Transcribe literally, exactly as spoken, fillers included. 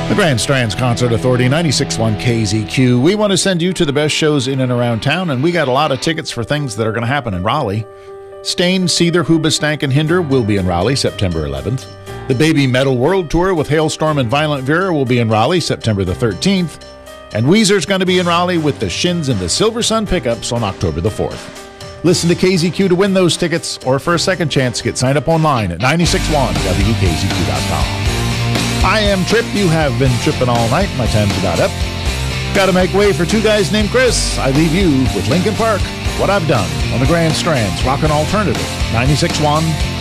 The Grand Strands Concert Authority, ninety-six point one K Z Q. We want to send you to the best shows in and around town, and we got a lot of tickets for things that are going to happen in Raleigh. Stain, Seether, Hoobastank, and Hinder will be in Raleigh September eleventh. The Baby Metal World Tour with Hailstorm and Violent Vera will be in Raleigh September the thirteenth. And Weezer's going to be in Raleigh with the Shins and the Silver Sun Pickups on October the fourth. Listen to K Z Q to win those tickets, or for a second chance, get signed up online at nine six one W K Z Q dot com. I am Trip. You have been tripping all night. My time's about up. Got to make way for two guys named Chris. I leave you with Linkin Park, What I've Done, on the Grand Strands Rockin' Alternative, ninety-six point one